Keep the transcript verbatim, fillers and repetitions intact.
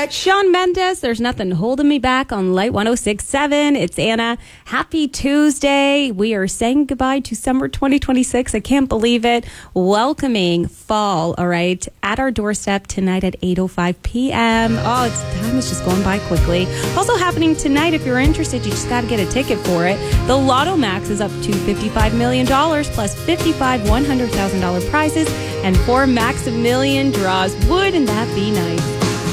back. Shawn Mendes, there's nothing holding me back on Light one oh six point seven. It's Anna. Happy Tuesday. We are saying goodbye to summer twenty twenty-six. I can't believe it. Welcoming fall, all right, at our doorstep tonight at eight oh five p.m. Oh, it's time is just going by quickly. Also happening tonight, if you're interested, you just got to get a ticket for it. The Lotto Max is up to fifty-five million dollars plus fifty-five one hundred thousand dollars prizes and four Maximilian draws. Wouldn't that be nice?